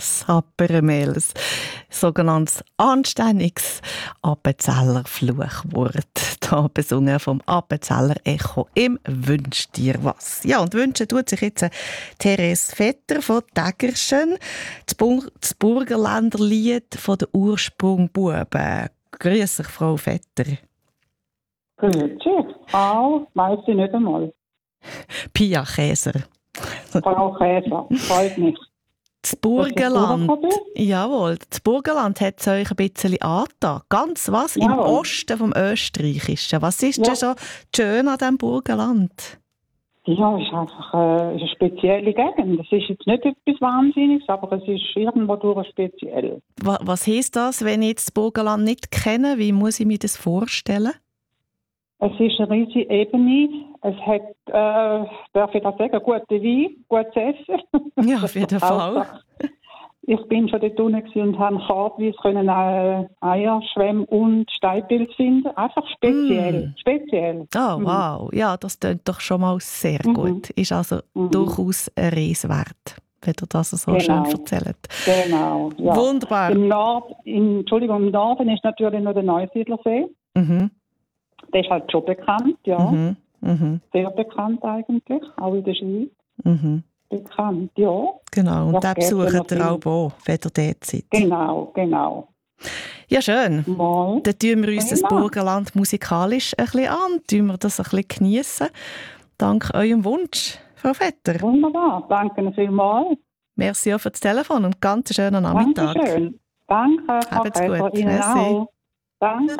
Sappermehl, ein sogenanntes anständiges Appenzeller Fluchwort. Hier besungen vom Appenzeller Echo im «Wünsch dir was». Ja, und wünschen tut sich jetzt Therese Vetter von Tägerschen, das Burgenländer Lied von den Ursprungbuben. Grüß dich, Frau Vetter. Grüezi. Weiss ich nicht einmal. Pia Käser. Frau Käser, freut mich. Das Burgenland, jawohl, das Burgenland hat es euch ein bisschen angetan. Ganz was? Jawohl. Im Osten vom Österreichischen. Was ist denn so schön an diesem Burgenland? Ja, es ist einfach eine spezielle Gegend. Es ist jetzt nicht etwas Wahnsinniges, aber es ist irgendwo durch speziell. Was heisst das, wenn ich jetzt das Burgenland nicht kenne? Wie muss ich mir das vorstellen? Es ist eine riesige Ebene. Es hat, darf ich das sagen, gute Wein, gutes Essen. Ja, auf jeden Fall. Ich bin schon dort unten und habe kartweise Eierschwämme und Steinpilz finden. Einfach speziell. Speziell. Oh, wow. Ja, das klingt doch schon mal sehr gut. Ist also durchaus ein Reis wert, wenn ihr das so schön erzählt. Genau. Ja. Wunderbar. Im Norden ist natürlich noch der Neusiedlersee. Der ist halt schon bekannt, ja. Sehr bekannt eigentlich, auch in der Schweiz. Bekannt, ja. Genau, und den besucht ihr auch, wenn ihr dort seid. Genau. Ja, schön. Dann tun wir uns das Burgenland musikalisch ein bisschen an, tun wir das ein bisschen geniessen. Dank eurem Wunsch, Frau Vetter. Wunderbar, danke vielmals. Merci auch für das Telefon und ganz schönen Nachmittag. Dankeschön. Danke, Habt's gut. Merci. Danke.